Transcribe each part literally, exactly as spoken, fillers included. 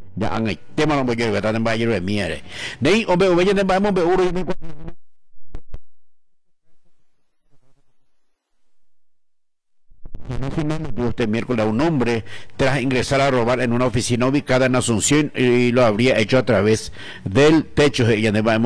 Ya ang ay tema no boyo gata ng bayo re miere. Nei obe obe yan ba mo be uro ni este miércoles a un hombre tras ingresar a robar en una oficina ubicada en Asunción y lo habría hecho a través del techo de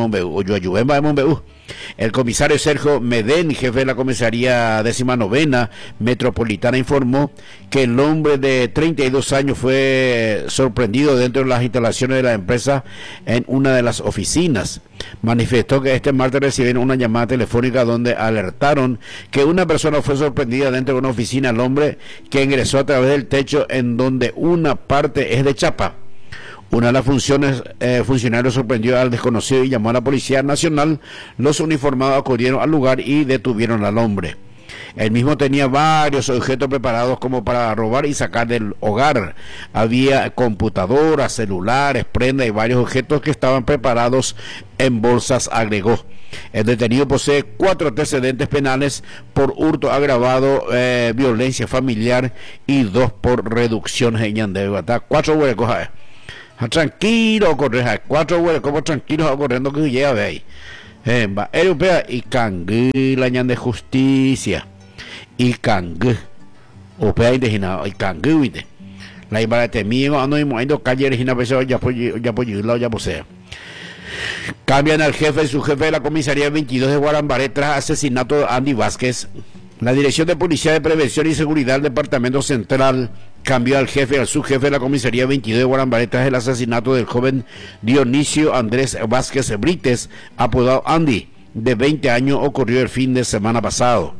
el comisario Sergio Medén, jefe de la comisaría décima novena metropolitana, informó que el hombre de treinta y dos años fue sorprendido dentro de las instalaciones de la empresa en una de las oficinas. Manifestó que este martes recibieron una llamada telefónica donde alertaron que una persona fue sorprendida dentro de una oficina. El hombre que ingresó a través del techo en donde una parte es de chapa. Una de las funciones, eh, funcionarios sorprendió al desconocido y llamó a la Policía Nacional. Los uniformados acudieron al lugar y detuvieron al hombre. Él mismo tenía varios objetos preparados como para robar y sacar del hogar. Había computadoras, celulares, prendas y varios objetos que estaban preparados en bolsas, agregó. El detenido posee cuatro antecedentes penales por hurto agravado, eh, violencia familiar y dos por reducción de ñandeva. Cuatro huecos, eh. Tranquilo, corre, cuatro huecos, como tranquilos corriendo que llega de ahí. Eh, va, europea y cangui la ñan de justicia. Y cangui. Opea indígena, y cangui, ¿viste? La ibarra de mío, ando y moviendo calle origina, pues ya por ya por ya ya posee. Cambian al jefe y su jefe de la comisaría veintidós de Guarambaré tras asesinato de Andy Vázquez. La Dirección de Policía de Prevención y Seguridad del Departamento Central cambió al jefe, al subjefe de la comisaría veintidós de Guarambaré tras el asesinato del joven Dionisio Andrés Vázquez Brites, apodado Andy, de veinte años, ocurrió el fin de semana pasado.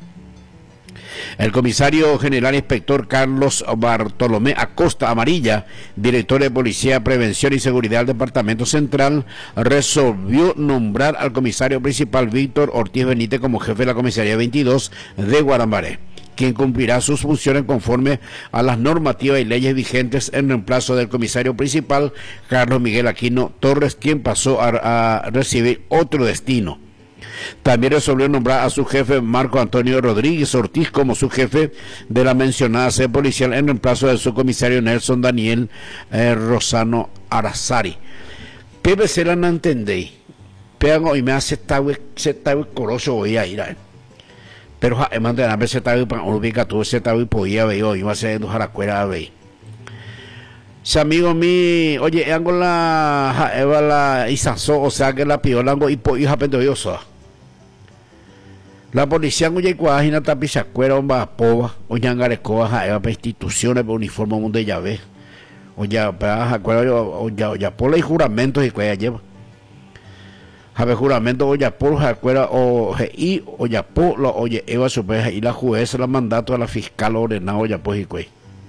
El comisario general inspector Carlos Bartolomé Acosta Amarilla, director de Policía, Prevención y Seguridad del Departamento Central, resolvió nombrar al comisario principal Víctor Ortiz Benítez como jefe de la comisaría veintidós de Guarambaré, quien cumplirá sus funciones conforme a las normativas y leyes vigentes en reemplazo del comisario principal Carlos Miguel Aquino Torres, quien pasó a, a recibir otro destino. También resolvió nombrar a su jefe Marco Antonio Rodríguez Ortiz como su jefe de la mencionada sede policial en reemplazo del subcomisario Nelson Daniel eh, Rosano Arazari. Pepe se la no entendéis. Pero y me hace esta coroso voy a ir a él. Pero ja, además de haber se tabi para ubicar todo ese tabi podía ver hoy iba a ser dos a la cuera ver. Si amigo mi, oye, hago la Eva la Isaso, o sea que la piola y po hija pendoyosa. La policía en Uyecuajina tapizacuera un bapoba, o yangarecoa ja para instituciones para uniforme mundo de llave. O ya para acuerdo o ya ya por ley juramentos y cuella lleva. Jabe juramento o ya por acuerdo o y o ya por lo oye Eva super y la jueza la mandato a la fiscal ordenado ya pues y cuella.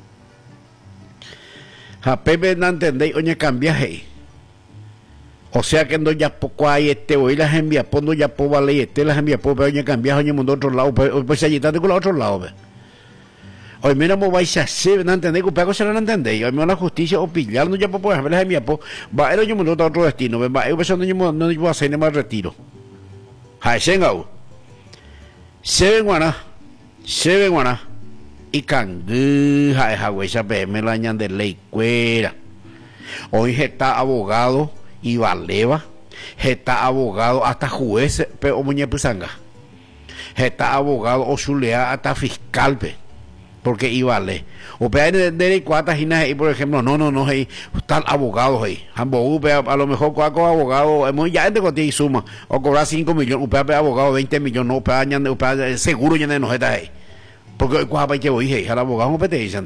Ja Pepe no entendéis, oye cambiaje. O sea que no ya poco hay este hoy las envía pondo ya po vale este las envía po pero oye cambiaje oye mundo otro lado pues pues allí está con el otro lado ve. Hoy mira mo vais a hacer no entendéis que pego se no entendéis. Hoy me la justicia o pillarnos ya po pues las envía po va el oye mundo otro destino va yo pensando yo no yo hacer ni más retiro. Ja sengau. Se ven guana. Se ven guana. Y cangú ja ja güey esa me la ñan de ley cuera. Hoy está abogado y valeva, está abogado hasta juez, pero muñe pusanga, está abogado o chulea hasta fiscal, pe, porque y vale. O pe de de cuatro ginas ahí, por ejemplo, no, no, no, ahí están abogados ahí. Ambos, a lo mejor cuatro abogados, es muy ya gente contigo y suma, o cobrar cinco millones, upe abogado veinte millones, no, upe añade, upe seguro ya no está ahí. Porque cuando que voy ahí, al abogado no te dicen.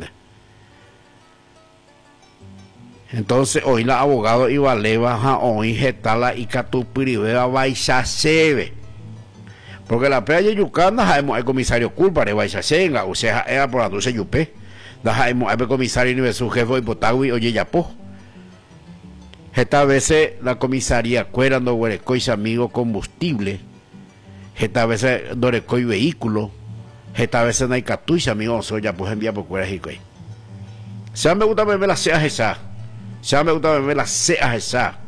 Entonces hoy la abogado iba a levar hoy jetala y catupiribeba baisa sebe. Porque la playa yucana jaemos el comisario culpa de baisa senga, o sea, era por la dulce yupe. Da jaemos el comisario ni su jefe Ipotagui oye yapo. Esta vez la comisaría cuerando huerecoy amigo combustible. Esta vez dorecoy vehículo. Esta vez no hay catuiza amigo, soy ya pues envía por cueras y coy. Se me gusta verme las seas esa. Ya me gusta ver las cejas esa.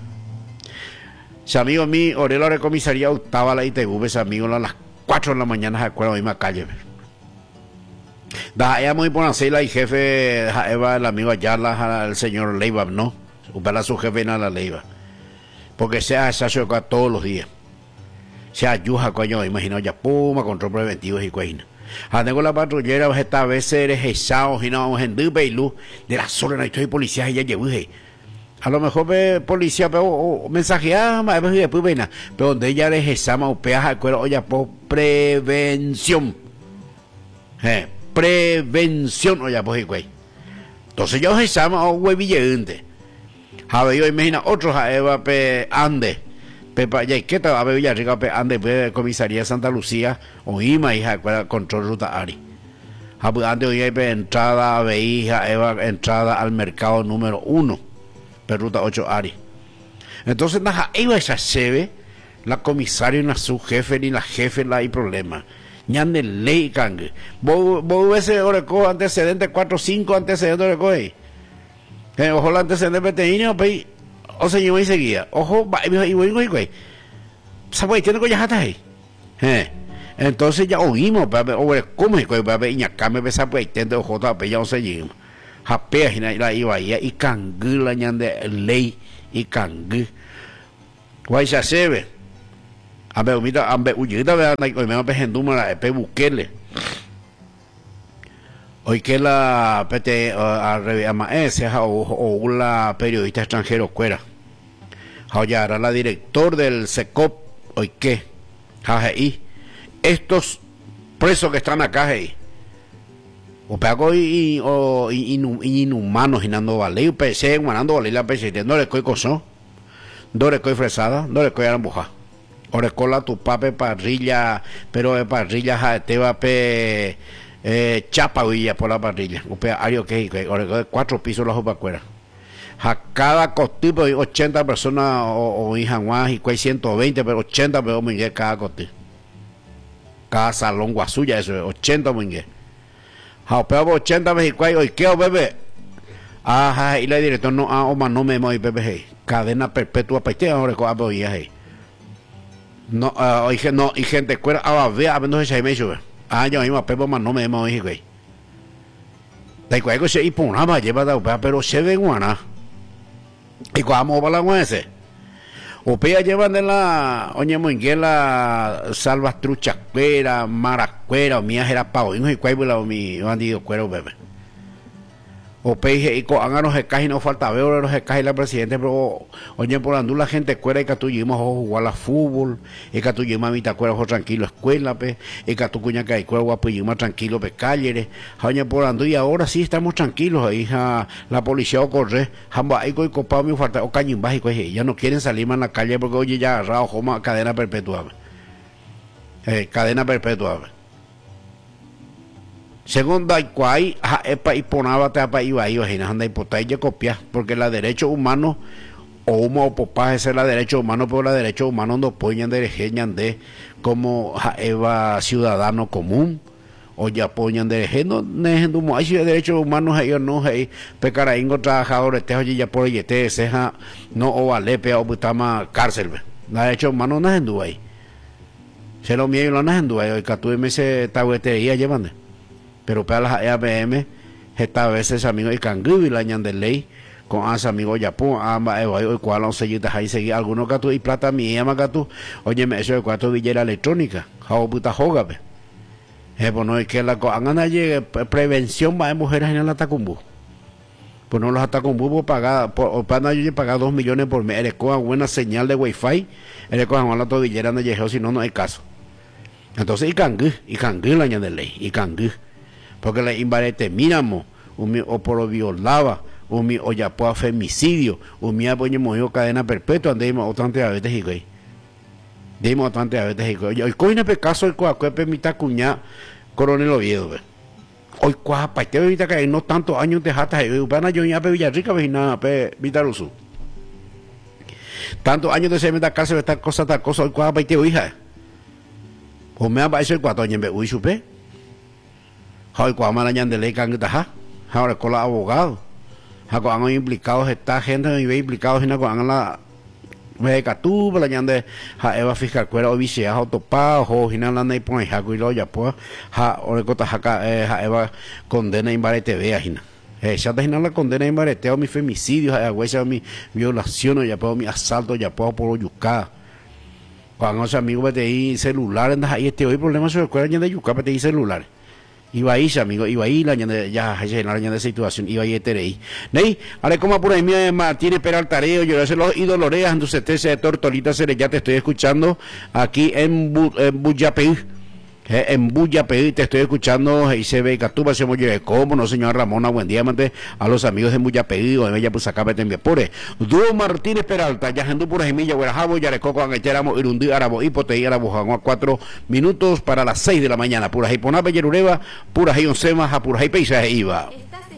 Si amigo mi, Orelo de comisaría octava la I T V, ese amigo a las cuatro de la mañana se acuerda de la misma calle. Da ella muy por hacer la jefe Eva, el amigo Ayala, el señor Leiva, no, para su jefe en la Leiva. Porque sea esa choca todos los días. Se ayuda, coño, imagino ya puma, control preventivo y coina. Tengo la patrullera, esta vez eres echado, y no vamos en luz de la sola, no estoy policía, y ya llevo. A lo mejor ve policía, pero mensajeada, más después ven, pero donde ella eres echama, o peas al cuero, oye, por prevención. Eh, prevención, oye, pues, güey. Entonces yo echama, o güey, villante. A ver, yo imagino otros, a Eva, pe, ande. Pepa, ya que te va a ver Villarrica, pe, ande, pe, comisaría de Santa Lucía, o Ima, hija, control ruta Ari. Ande, hoy hay entrada, ve, hija, Eva, entrada al mercado número uno, pe, ruta ocho Ari. Entonces, nada, Eva, esa se ve, la comisaria, ni la subjefe, ni la jefe, la hay problema. Ñande ley, cangue. Vos, vos ves oreco antecedente, cuatro, cinco antecedentes oreco ahí. Eh, ojo, el antecedente veterinario, pe, o sea, yo me seguía, ojo, y voy, güey, güey. ¿Sabes? Tiene que ya está ahí. Eh. Entonces ya oímos, o cómo es que va a ver, y acá me pesa, pues, intento, ojo, ya no se llega. Japea, y la iba ahí, y cangú, la ñande ley, y cangú. Guay, se hace, a ver, mira, a ver, uyita, vean, hoy me va a pedir número, pe, Bukele. Hoy que la P T a Maese o la periodista extranjero cuera. Ya era la director del SECOP, hoy que, jajeí, estos presos que están acá, hey, o pago y o inhumanos inando vale, P C, manando vale la P C, no le coy coso, no le coy fresada, no le coy arambuja. Ore cola tu pape parrilla, pero de parrilla ja te va pe Eh, chapa huilla por la parrilla, o sea, hay okay, cuatro pisos la jopa cuera. A cada costipo hay ochenta personas o, o hijas más y cuay ciento veinte, pero ochenta pero mingue cada costipo. Cada salón guasuya eso es ochenta mingue. A pero ochenta mexicuay hoy qué bebé. Ajá, y la director no ah o más no me moy bebé. Cadena perpetua para este ahora con abo ya hey. No, uh, y no y gente cuera a ver a ver no se me hizo. Ah, yo mismo pepo más no me hemos dicho güey. Da igual que se y ponaba lleva da pero se ve guana. Y cuando para la guese. O pea llevan de la oña monguela salvas truchas cuera, maracuera o mía era pavo, y no hay cuál mi bandido cuero bebé. O peje y con los escajes no falta ver los escajes la presidente, pero oye por andú la gente cuera y que tú llevamos a jugar a fútbol, y que tú llevamos a mitad cuera ojo tranquilo escuela, pe, y que tú cuña que hay cuera guapo y más tranquilo pe calle, oye por andú y ahora sí estamos tranquilos, ahí ja, la policía o corre, jamba ahí con copado mi falta o cañín básico, ya no quieren salir más en la calle porque oye ya agarrado joma cadena perpetua, eh, cadena perpetua. Según Daikwai, epa y ponaba te apa iba iba y anda y copia porque la derechos humanos o humo o popá es la derechos humanos pero la derechos humanos no poñan de regeñan de como eva ciudadano común o ya poñan de regeño no no hay derechos humanos ellos no hay pecaraingo trabajadores te oye ya por yete seja no o vale o butama cárcel la derechos humanos no es en ahí se lo mío lo no es en ahí que tú me se tabuetería llevando pero para las E A B M esta vez es amigo y cangú y la ñan de ley con as amigo Japón ama hoy cual on sellitas ahí seguir algunos gatos y plata mi llama gato oye me eso de cuatro billera electrónica jao puta joga pe eh pues no es que la anda llegue prevención va de mujeres en el Atacumbu pues no los Atacumbu por pagar por para yo pagar dos millones por mes eres con buena señal de wifi eres con la tobillera no llegó si no no hay caso entonces y cangú y cangú la ñan de ley y cangú porque la imbarete miramos o por violaba o mi o ya por femicidio o mi apoyo movió cadena perpetua andemos bastante a veces y güey dimos bastante a veces y güey hoy coina pe caso el coacuepe mitad cuña coronel Oviedo ve hoy cuaja pa este ahorita que no tantos años de jata y van a yo ya pe Villarrica ve nada pe Vitarusu tantos años de se meta cárcel esta cosa tal cosa hoy cuaja pa este hija o me aparece el cuatro años ve uy supe hoy cuando la ñan de ley can ta ahora con los abogados han implicados esta gente y ve implicados en la me catú la ñande ha eva fiscal cuera o vicia autopa o hinala nei pon ha cuilo ya pues ha orecota ha eva condena en barete vea hina eh ya te la condena en barete o mi femicidio ha huesa mi violación o ya puedo mi asalto ya puedo por yuca cuando los amigos te di celular ahí este hoy problema sobre cuera ñande yuca te di celular iba ahí amigo iba ahí la ñande ya ya la ñande situación iba ahí terei nei ale como por ahí mi Martínez Peraltareo yo se los idoloreas entonces te de Tortolita se ya te estoy escuchando aquí en, Bu, en Buyapeí eh, en Buyapeí te estoy escuchando y se ve que tú vas a morir como no señor Ramona buen día mante a los amigos de Buyapeí o de ella pues acá me envía pore Dúo Martínez Peralta ya ando por ahí mi ya guarajabo ya recoco an echáramos irundi arabo hipotei arabo a cuatro minutos para las seis de la mañana pura ahí ponape yerureva pura ahí once más a pura ahí peisaje iba.